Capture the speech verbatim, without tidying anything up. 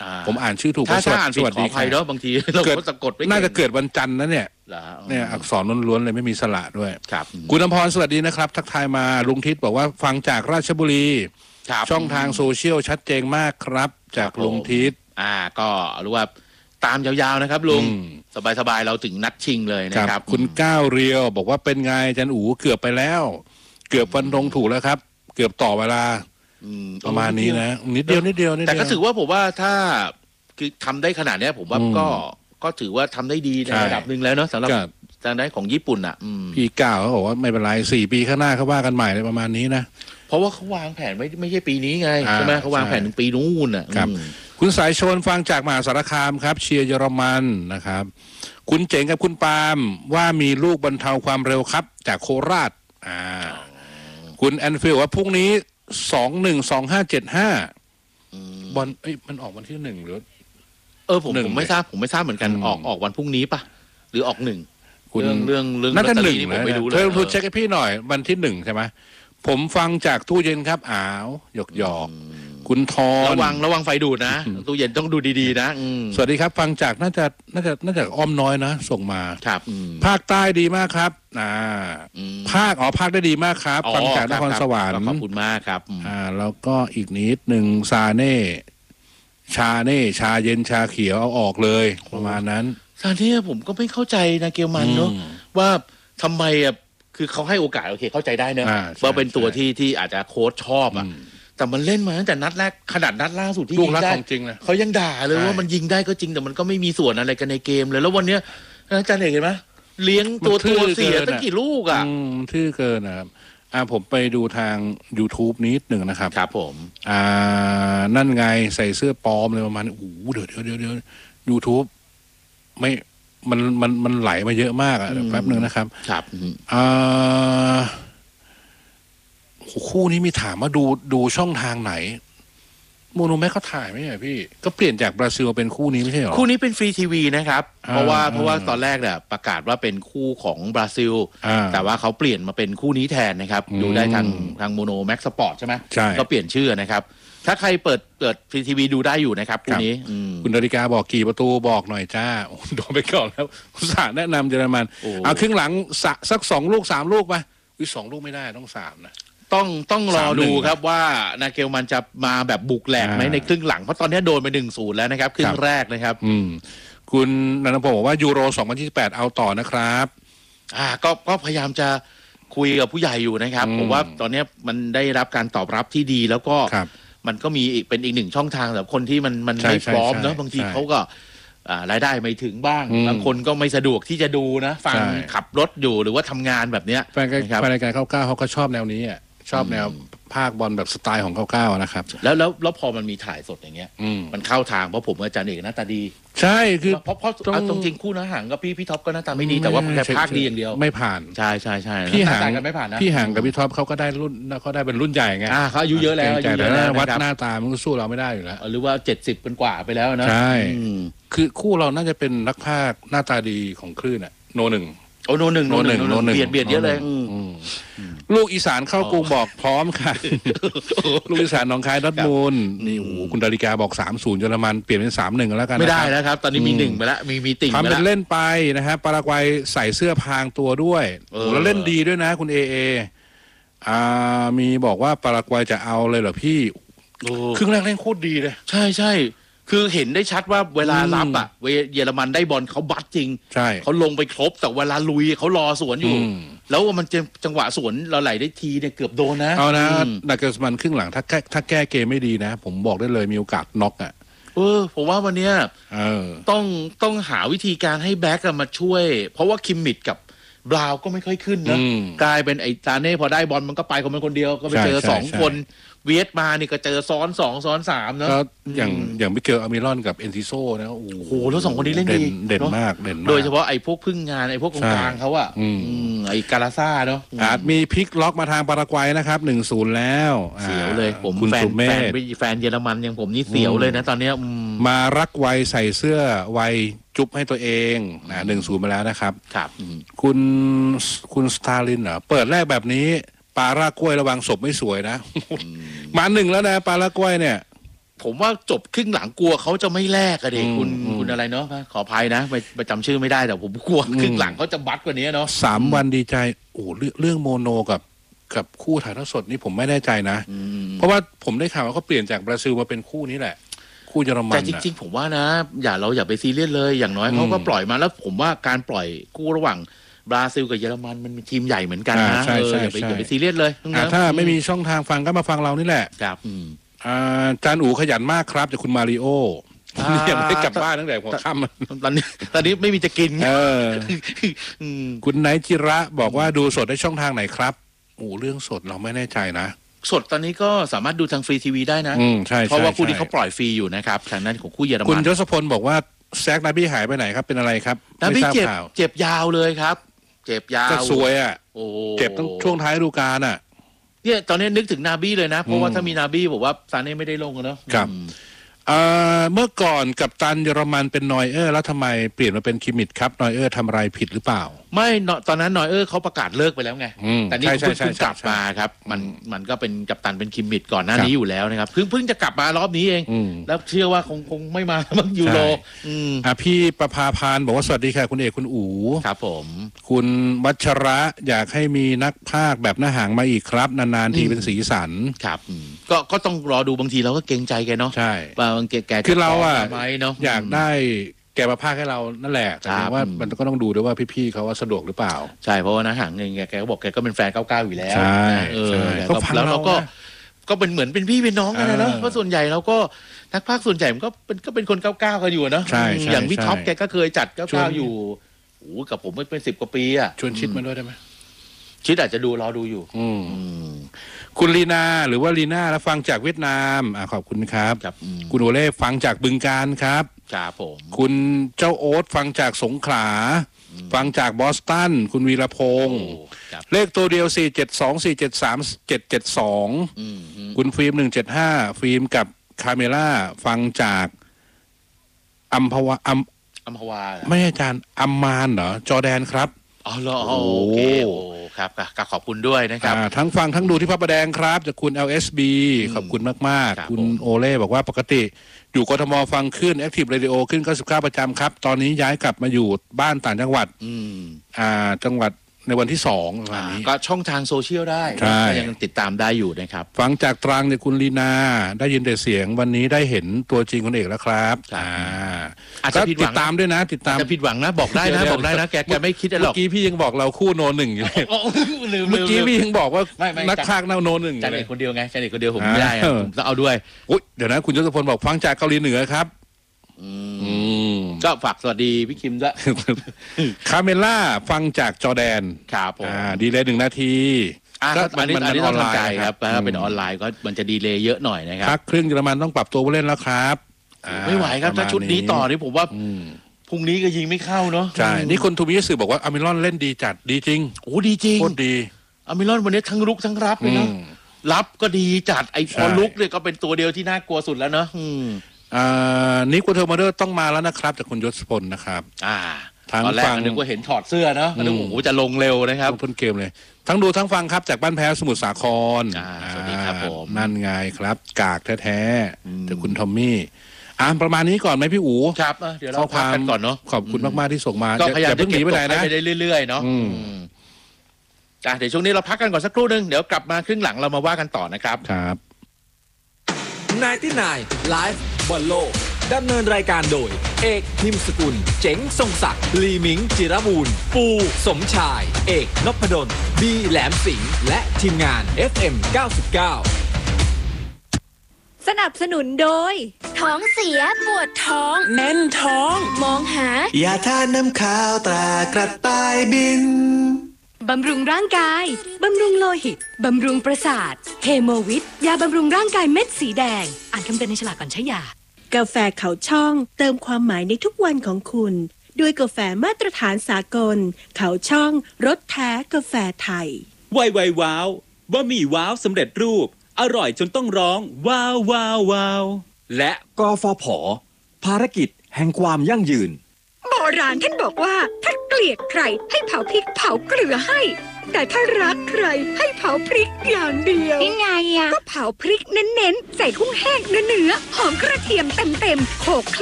ผมอ่านชื่อถูกถ้าถ้าอ่านผิดขออภัยเนาะบางทีเราก็สะกดไม่น่าจะเกิดวันจันทร์นะเนี่ยเนี่ยอักษรล้วนๆเลยไม่มีสระด้วยครับคุณอภรสวัสดีนะครับทักทายมาลุงทิศบอกว่าฟังจากราชบุรีช่องทางโซเชียลชัดเจนมากครับจากลุงทิศอ่าก็รู้ว่าตามยาวๆนะครับลุงสบายๆเราถึงนัดชิงเลยนะครับคุณก้าวเรียวบอกว่าเป็นไงจันอู๋เกือบไปแล้วเกือบฟันธงถูกแล้วครับเกือบต่อเวลาประมาณนี้นะนิดเดียวนิดเดียวแต่ก็ถือว่าผมว่าถ้าคือทำได้ขนาดนี้ผมว่าก็ก็ถือว่าทำได้ดีในระดับหนึ่งแล้วเนาะสำหรับทางด้านของญี่ปุ่นอ่ะพี่ก้าวเขาบอกว่าไม่เป็นไรสี่ปีข้างหน้าเขาว่ากันใหม่เลยประมาณนี้นะเพราะว่าเขาวางแผนไม่ไม่ใช่ปีนี้ไงใช่ไหมเขาวางแผนถึงปีนู้นอ่ะครับคุณสายชนฟังจากมหาสารคามครับเชียร์เยอรมันนะครับคุณเจ๋งกับคุณปาล์มว่ามีลูกบรรเทาความเร็วครับจากโคราชอ่าคุณแอนฟิลว่าพรุ่งนี้สองหนึ่งสองห้าเจ็ดห้าบอลเอ้ยมันออกวันที่หนึ่งหรือเออผมผมไม่ทราบผมไม่ทราบเหมือนกันออกออกวันพรุ่งนี้ปะหรือออกหนึ่งเรื่องเรื่องเรื่องน่าจะหนึ่งผมไม่รู้เลยเธอพูดเช็คให้พี่หน่อยวันที่หนึ่งใช่ไหมผมฟังจากตู้เย็นครับอ้าวหยอกหยอกคุณทอนระวังระวังไฟดูดนะตู้เย็นต้องดูดีๆนะสวัสดีครับฟังจากน่าจะน่าจะน่าจะอ้อมน้อยนะส่งมาครับภาคใต้ดีมากครับอ่าภาคอ๋อภาคได้ดีมากครับฟังจากนครสวรรค์ขอบคุณมากครับอ่าแล้วก็อีกนิดหนึ่งซาเน่ชาเน่ชาเย็นชาเขียวเอาออกเลยประมาณนั้นซาเน่ผมก็ไม่เข้าใจนะเกลมันเนาะว่าทำไมอ่ะคือเขาให้โอกาสโอเคเข้าใจได้เนอะว่าเป็นตัวที่ที่อาจจะโค้ชชอบอ่ะแต่มันเล่นมาตั้งแต่นัดแรกขนาดนัดล่าสุดที่ยิงได้เขายังด่าเลยว่ามันยิงได้ก็จริงแต่มันก็ไม่มีส่วนอะไรกันในเกมเลยแล้ววันเนี้ยอาจารย์เอกเห็นไหมเลี้ยงตัวตัวเสียตั้งกี่ลูกอ่ะทื่อเกินนะครับอ่าผมไปดูทาง YouTube นิดหนึ่งนะครับครับผมอ่านั่นไงใส่เสื้อปลอมเลยประมาณโอ้โหเดี๋ยวเดี๋ยวเดี๋ยวเดี๋ยว YouTube ไม่มันมันมันไหลมาเยอะมากอ่ะแป๊บหนึ่งนะครับครับอ่าคู่นี้มีถามว่าดูดูช่องทางไหนโมโนแม็กเขาถ่ายไม่ใช่พี่ก็เปลี่ยนจากบราซิลเป็นคู่นี้ไม่ใช่หรอคู่นี้เป็นฟรีทีวีนะครับเพราะว่าเพราะว่าตอนแรกเนี่ยประกาศว่าเป็นคู่ของบราซิลแต่ว่าเขาเปลี่ยนมาเป็นคู่นี้แทนนะครับดูได้ทางทางโมโนแม็กสปอร์ตใช่ไหมใช่ก็เปลี่ยนชื่อนะครับถ้าใครเปิดเปิดฟรีทีวีดูได้อยู่นะครับคู่นี้คุณนาฬิกาบอกกี่ประตูบอกหน่อยจ้าโดนไปก่อนแล้วคุณสาแนะนำเยอรมันเอาครึ่งหลังสักสองลูกสามลูกไปวิสองลูกไม่ได้ต้องสามนะต้องต้องรอดูครับว่านาเกลมันจะมาแบบบุกแหลกไหมในครึ่งหลังเพราะตอนนี้โดนไปหนึ่งศูนย์แล้วนะครับครึ่งแรกนะครับอืมคุณนันทพงศ์บอกว่ายูโรสองพันยี่สิบแปดเอาต่อนะครับอ่าก็ก็พยายามจะคุยกับผู้ใหญ่อยู่นะครับผมว่าตอนนี้มันได้รับการตอบรับที่ดีแล้วก็มันก็มีอีกเป็นอีกหนึ่งช่องทางสำหรับคนที่มันมันไม่พร้อมเนาะบางทีเขาก็รายได้ไม่ถึงบ้างบางคนก็ไม่สะดวกที่จะดูนะฟังขับรถอยู่หรือว่าทำงานแบบเนี้ยแฟนรายการเข้าก้าวเขาก็ชอบแนวนี้อ่ะชอบแนวภาคบอลแบบสไตล์ของเข้าก้าวนะครับแล้วแล้วแล้วพอมันมีถ่ายสดอย่างเงี้ยมันเข้าทางเพราะผมอาจารย์เอกหน้าตาดีใช่คือเพราะเพราะตรงจริงคู่นะห่างกับพี่พี่ท็อปก็หน้าตาไม่ดีแต่ว่าแค่ภาคดีอย่างเดียวไม่ผ่านใช่ใช่ใช่พี่ห่างกันไม่ผ่านนะพี่ห่างกับพี่ท็อปเขาก็ได้รุ่นเขาได้เป็นรุ่นใหญ่ไงอ่าเขาอายุเยอะแล้วแต่วัดหน้าตามันก็สู้เราไม่ได้อยู่แล้วหรือว่าเจ็ดสิบเป็นกว่าไปแล้วนะใช่คือคู่เราน่าจะเป็นนักพากย์หน้าตาดีของคลื่นอ่ะโนหนึ่งโอ้โนหนึ่งโนหนึ่งโนหนึ่งเบียดเบียดเยอะเลยลูกอีสานเข้ากรุงบอกพร้อมค่ะลูกอีสานหนองคายดอทมูลนี่โอ้โหคุณดาริกาบอกสามศูนย์เยอรมันเปลี่ยนเป็นสามหนึ่งแล้วกันไม่ได้แล้วครับตอนนี้มีหนึ่งไปแล้วมีมีติ่งไปแล้วทำเป็นเล่นไปนะฮะปารากวัยใส่เสื้อพรางตัวด้วยแล้วเล่นดีด้วยนะคุณเอเออ่ามีบอกว่าปารากวัยจะเอาเลยเหรอพี่ครึ่งแรกเล่นโคตรดีเลยใช่ใช่คือเห็นได้ชัดว่าเวลารับอ่ะเยอรมันได้บอลเขาบัดจริงใช่เขาลงไปครบแต่เวลาลุยเขารอสวนอยู่แล้วมันจะจังหวะสวนเราไหลได้ทีเนี่ยเกือบโดนนะเอานะนักเกสมันครึ่งหลังถ้าแก้ถ้าแก้เกมไม่ดีนะผมบอกได้เลยมีโอกาสน็อกอ่ะเออผมว่าวันเนี้ยต้องต้องหาวิธีการให้แบ็กมาช่วยเพราะว่าคิมมิดกับบราวก็ไม่ค่อยขึ้นนะกลายเป็นไอ้ตาเน่พอได้บอลมันก็ไปคนเป็นคนเดียวก็ไปเจอสองคนเวียดมานี่ก็เจอซ้อนสองซ้อนสามเนาะก็อย่างอย่างมิเกลอามิรอนกับเอนซิโซนะโอ้โหแล้วสองคนนี้เล่นดีเด่นมากเด่นมากโดยเฉพาะไอ้พวกพึ่งงานไอ้พวกกองกลางเขาอะไอ้กาลาซ่าเนาะอาจมีพลิกล็อกมาทางปารากวัยนะครับหนึ่งศูนย์แล้วเสียวเลยผมแฟนแฟนแฟนเยอรมันอย่างผมนี่เสียวเลยนะตอนนี้มารักไวใส่เสื้อไวจุ๊บให้ตัวเองนะหนึ่งศูนย์มาแล้วนะครับครับคุณคุณสตาลินเหรอเปิดแรกแบบนี้ปลารากล้วยระวังศพไม่สวยนะมาหนึ่งแล้วนะปลารากล้วยเนี่ยผมว่าจบครึ่งหลังกลัวเขาจะไม่แลกอะเด็กคุณคุณอะไรเนาะขออภัยนะไปไปจำชื่อไม่ได้แต่ผมกลัวครึ่งหลังเขาจะบัดกว่านี้เนาะสามวันดีใจโอ้เรื่องโมโนกับกับคู่ถ่ายทอดสดนี่ผมไม่แน่ใจนะเพราะว่าผมได้ข่าวว่าเขาเปลี่ยนจากบราซิลมาเป็นคู่นี้แหละคู่เยอรมันแต่จริงๆผมว่านะอย่าเราอย่าไปซีเรียสเลยอย่างน้อยเขาก็ปล่อยมาแล้วผมว่าการปล่อยคู่ระหว่างบราซิลกับเยอรมันมันมีทีมใหญ่เหมือนกันนะเอออย่าไปอย่าไปซีเรียสเลยถ้าไม่มีช่องทางฟังก็มาฟังเรานี่แหละครับอาจารย์อู๋ขยันมากครับจากคุณมาริโอยังไม่ได้กลับบ้านตั้งแต่หัวค่ำตอนนี้ตอนนี้ไม่มีจะกินเออคุณไนจิระบอกว่าดูสดได้ช่องทางไหนครับโอ้เรื่องสดเราไม่แน่ใจนะสดตอนนี้ก็สามารถดูทางฟรีทีวีได้นะเพราะว่าคู่นี้เขาปล่อยฟรีอยู่นะครับทางนั้นของคู่เยอรมันคุณยศพลบอกว่าแซกนาบี้หายไปไหนครับเป็นอะไรครับนาบี้เจ็บเจ็บยาวเลยครับเจ็บยาวก็สวยอ่ะโอ้เจ็บตั้งช่วงท้ายฤดูกาลอ่ะเนี่ยตอนนี้นึกถึงนาบี้เลยนะเพราะว่าถ้ามีนาบี้บอกว่าซาเน่ไม่ได้ลงเนาะครับเมื่อก่อนกัปตันเยอรมันเป็นนอยเออร์แล้วทำไมเปลี่ยนมาเป็นคิมมิชครับนอยเออร์ทำอะไรผิดหรือเปล่าไม่ตอนนั้นนอยเออร์เขาประกาศเลิกไปแล้วไงแต่นี่เพิ่งกลับมาครับมันมันก็เป็นกัปตันเป็นคิมมิชก่อนหน้านี้อยู่แล้วนะครับเพิ่งเพิ่งจะกลับมารอบนี้เองแล้วเชื่อว่าคงคงไม่มามันยูโรอ่ะพี่ประภาพานบอกว่าสวัสดีค่ะคุณเอกคุณอู๋ครับผมคุณวัชระอยากให้มีนักพากย์แบบหน้าหางมาอีกครับนานๆทีเป็นสีสันครับก็ก็ต้องรอดูบางทีเราก็เกรงใจแกเนาะใช่บางแกแกคือเราอะอยากได้แกมาพากให้เรานั่นแหละแต่ว่ามันก็ต้องดูด้วยว่าพี่ๆเขาสะดวกหรือเปล่าใช่เพราะว่านะห่างเงินแกก็บอกแกก็เป็นแฟนเก้าเก้าอยู่แล้วใช่แล้วเราก็ก็เป็นเหมือนเป็นพี่เป็นน้องกันนะเนาะเพราะส่วนใหญ่เราก็นักพากย์ส่วนใหญ่มันก็เป็นก็เป็นคนเก้าเก้ากันอยู่เนาะอย่างพี่ท็อปแกก็เคยจัดเก้าเก้าอยู่โอ้กับผมเป็นสิบกว่าปีอะชวนชิดมาด้วยได้ไหมชิดอาจจะดูรอดูอยู่อืมคุณลีนาหรือว่าลีนาแล้วฟังจากเวียดนามอ่าขอบคุณครับคุณโอเล่ฟังจากบึงกาฬครับครับผมคุณเจ้าโอ๊ตฟังจากสงขลาฟังจากบอสตันคุณวีรพงศ์เลขตัวเดียวสี่เจ็ดสองสี่เจ็ดสามเจ็ดเจ็ดสองคุณฟิล์มหนึ่งเจ็ดห้าฟิล์มกับคาเมล่าฟังจากอัมพวาอัมอัมพวาไม่อาจารย์อัมมานเหรอจอร์แดนครับอ๋อเหรอโอเคครับก็ขอบคุณด้วยนะครับทั้งฟังทั้งดูที่พระประแดงครับจากคุณ แอล เอส บี ขอบคุณมากๆคุณโอเล่บอกว่าปกติอยู่กทมฟังขึ้น Active Radio ขึ้นเก้าสิบเก้าประจำครับตอนนี้ย้ายกลับมาอยู่บ้านต่างจังหวัดอ่าจังหวัดในวันที่สองวันนี้ก็ช่องทางโซเชียลได้ยังติดตามได้อยู่นะครับฟังจากตรังเนี่ยคุณลีนาได้ยินแต่เสียงวันนี้ได้เห็นตัวจริงคนเอกแล้วครับอ่าอาจจะติดตามด้วยนะติดตามจะผิดหวังนะบอกได้นะบอกได้นะแกแกไม่คิดหรอกเมื่อกี้พี่ยังบอกเราคู่โนหนึ่งอยู่เลยเมื่อกี้พี่ยังบอกว่านักพากย์โนหนึ่งจันเอกคนเดียวไงจันเอกคนเดียวผมไม่ได้ผมต้องเอาด้วยเดี๋ยวนะคุณยศพลบอกฟังจากเกาหลีเหนือครับก็ฝากสวัสดีพี่คิมด้วยคาเมล่าฟังจากจอร์แดนครับผมดีเลยหนึ่งนาทีก็มันมันออนไลน์ครับถ้าเป็นออนไลน์ก็มันจะดีเลยเยอะหน่อยนะครับพักครึ่งเยอรมันต้องปรับตัวเล่นแล้วครับไม่ไหวครับถ้าชุดนี้ต่อนี่ผมว่าพรุ่งนี้ก็ยิงไม่เข้าเนาะใช่นี่คนทูมิสื่อบอกว่าอามิรอนเล่นดีจัดดีจริงโอ้ดีจริงโคตรดีอามิรอนวันนี้ทั้งรุกทั้งรับเลยนะรับก็ดีจัดไอ้พอลุกเนี่ยก็เป็นตัวเดียวที่น่ากลัวสุดแล้วเนาะอ่านิโคลเทอร์มาเดอร์ต้องมาแล้วนะครับจากคุณยศพลนะครับอ่าตอนแรกนึกว่าเห็นถอดเสื้อเนาะนึกว่าโอ้โหจะลงเร็วนะครับต้นเกมเลยทั้งดูทั้งฟังครับจากบ้านแพ้สมุทรสาครสวัสดีครับผมนั่นไงครับกากแท้ๆจากคุณทอมมี่อ่าประมาณนี้ก่อนไหมพี่อู๋ครับเดี๋ยวเราพักกันก่อนเนาะขอบคุณมากๆที่ส่งมาก็พยายามจะเก็บตกไปได้เรื่อยๆเนาะจ้ะเดี๋ยวช่วงนี้เราพักกันก่อนสักครู่นึงเดี๋ยวกลับมาครึ่งหลังเรามาว่ากันต่อนะครับครับนายที่นายไลฟ์บอลโลกดำเนินรายการโดยเอกนิมสกุลเจ๋งทรงศักดิ์ลีมิงจิรบูรณ์ปูสมชายเอกนพดลบีแหลมสิงห์และทีมงาน เอฟ เอ็ม เก้าสิบเก้าสนับสนุนโดยท้องเสียปวดท้องแน่นท้องมองหายาทาน้ำขาวตรากระต่ายบินบำรุงร่างกายบำรุงโลหิตบำรุงประสาทเฮโมวิทยาบำรุงร่างกายเม็ดสีแดงอ่านคำเตือนในฉลากก่อนใช้ยากาแฟเขาช่องเติมความหมายในทุกวันของคุณด้วยกาแฟมาตรฐานสากลเขาช่องรสแท้กาแฟไทยไวไวว้าวบะหมี่ว้าวสำเร็จรูปอร่อยจนต้องร้องว้าวว้าวว้าวและกฟผ.ภารกิจแห่งความยั่งยืนโบราณท่านบอกว่าถ้าเกลียดใครให้เผาพริกเผาเกลือให้แต่ถ้ารักใครให้เผาพริกอย่างเดียวยังไงอะก็เผาพริกเน้นๆใส่กุ้งแห้งเนื้อๆหอมกระเทียมเต็มๆโขลก